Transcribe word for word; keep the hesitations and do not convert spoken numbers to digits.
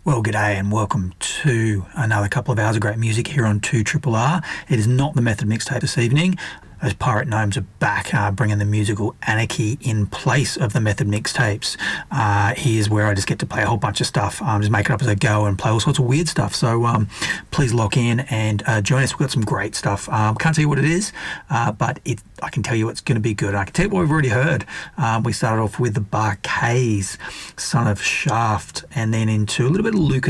Well, g'day and welcome to another couple of hours of great music here on two R R R. It is not the Method mixtape this evening, as Pirate Gnomes are back uh, bringing the musical anarchy in place of the Method mixtapes. Uh, here's where I just get to play a whole bunch of stuff, um, just make it up as I go and play all sorts of weird stuff. So um, please lock in and uh, join us. We've got some great stuff. Um, can't tell you what it is, uh, but it, I can tell you it's going to be good. I can tell you what we've already heard. Um, we started off with the Bar-Kays, Son of Shaft, and then into a little bit of Lucas